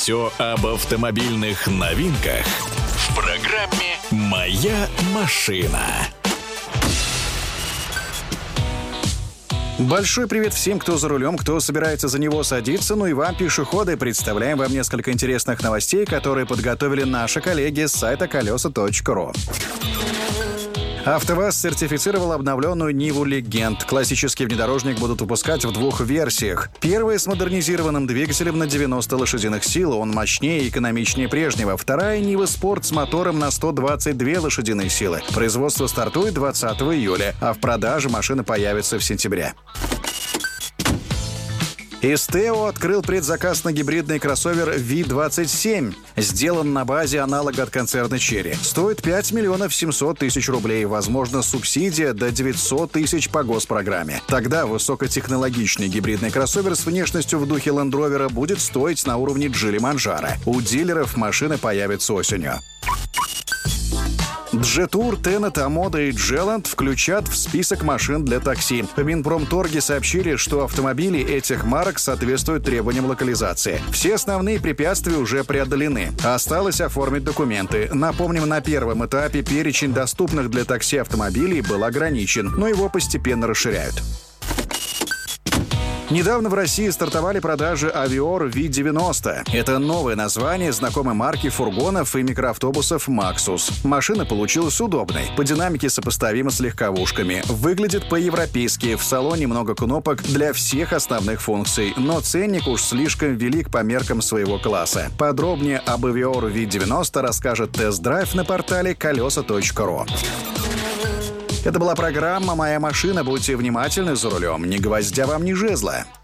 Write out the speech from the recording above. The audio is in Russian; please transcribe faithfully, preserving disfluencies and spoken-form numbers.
Все об автомобильных новинках в программе «Моя машина». Большой привет всем, кто за рулем, кто собирается за него садиться, ну и вам, пешеходы. Представляем вам несколько интересных новостей, которые подготовили наши коллеги с сайта колеса точка ру. АвтоВАЗ сертифицировал обновленную Ниву Легенд. Классический внедорожник будут выпускать в двух версиях. Первая с модернизированным двигателем на девяносто лошадиных сил. Он мощнее и экономичнее прежнего. Вторая Нива Спорт с мотором на сто двадцать две лошадиные силы. Производство стартует двадцатого июля, а в продаже машина появится в сентябре. Истео открыл предзаказ на гибридный кроссовер ви двадцать семь. Сделан на базе аналога от концерна Chery. Стоит пять миллионов семьсот тысяч рублей. Возможно, субсидия до девятьсот тысяч по госпрограмме. Тогда высокотехнологичный гибридный кроссовер с внешностью в духе Land Rover будет стоить на уровне Geely Manjaro. У дилеров машины появятся осенью. Джетур, Тенет, Амода и Джеланд включат в список машин для такси. В Минпромторге сообщили, что автомобили этих марок соответствуют требованиям локализации. Все основные препятствия уже преодолены. Осталось оформить документы. Напомним, на первом этапе перечень доступных для такси автомобилей был ограничен, но его постепенно расширяют. Недавно в России стартовали продажи Avior ви девяносто. Это новое название знакомой марки фургонов и микроавтобусов Maxus. Машина получилась удобной. По динамике сопоставима с легковушками. Выглядит по-европейски. В салоне много кнопок для всех основных функций. Но ценник уж слишком велик по меркам своего класса. Подробнее об Avior ви девяносто расскажет тест-драйв на портале колеса точка ру. Это была программа «Моя машина». Будьте внимательны за рулем. Ни гвоздя вам, ни жезла.